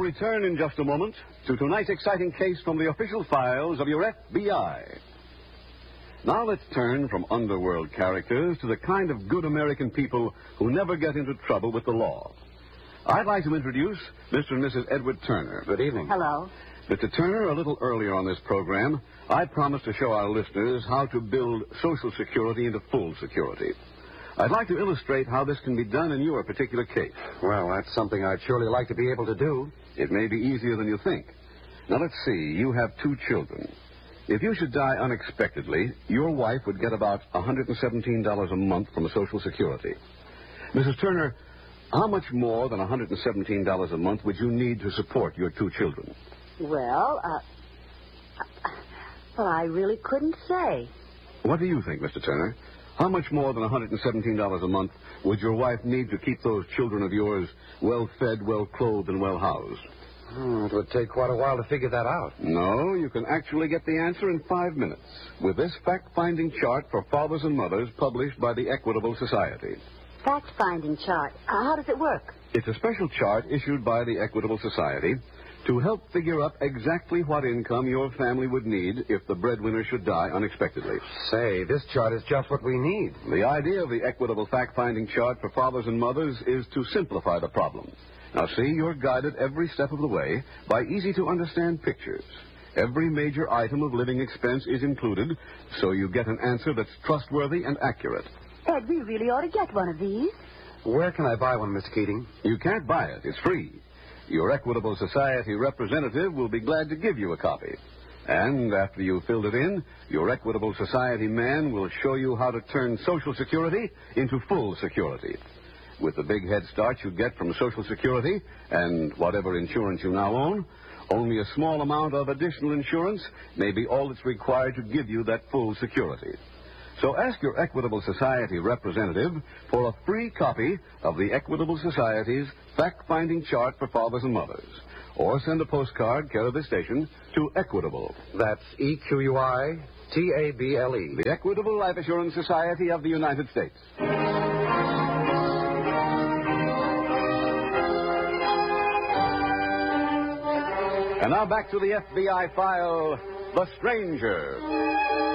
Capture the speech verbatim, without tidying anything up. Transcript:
return in just a moment to tonight's exciting case from the official files of your F B I. Now let's turn from underworld characters to the kind of good American people who never get into trouble with the law. I'd like to introduce Mister and Missus Edward Turner. Good evening. Hello. Mister Turner, a little earlier on this program, I promised to show our listeners how to build Social Security into full security. I'd like to illustrate how this can be done in your particular case. Well, that's something I'd surely like to be able to do. It may be easier than you think. Now, let's see. You have two children. If you should die unexpectedly, your wife would get about one hundred seventeen dollars a month from Social Security. Missus Turner, how much more than one hundred seventeen dollars a month would you need to support your two children? Well, uh... Well, I really couldn't say. What do you think, Mister Turner? How much more than one hundred seventeen dollars a month would your wife need to keep those children of yours well-fed, well-clothed, and well-housed? Hmm, it would take quite a while to figure that out. No, you can actually get the answer in five minutes with this fact-finding chart for fathers and mothers published by the Equitable Society. Fact-finding chart. Uh, how does it work? It's a special chart issued by the Equitable Society to help figure up exactly what income your family would need if the breadwinner should die unexpectedly. Say, this chart is just what we need. The idea of the Equitable Fact-Finding Chart for fathers and mothers is to simplify the problem. Now, see, you're guided every step of the way by easy-to-understand pictures. Every major item of living expense is included, so you get an answer that's trustworthy and accurate. Ed, we really ought to get one of these. Where can I buy one, Miss Keating? You can't buy it. It's free. Your Equitable Society representative will be glad to give you a copy. And after you've filled it in, your Equitable Society man will show you how to turn Social Security into full security. With the big head start you get from Social Security and whatever insurance you now own, only a small amount of additional insurance may be all that's required to give you that full security. So ask your Equitable Society representative for a free copy of the Equitable Society's Fact-Finding Chart for Fathers and Mothers. Or send a postcard, care of this station, to Equitable. That's E Q U I T A B L E. The Equitable Life Assurance Society of the United States. And now back to the F B I file, The Stranger.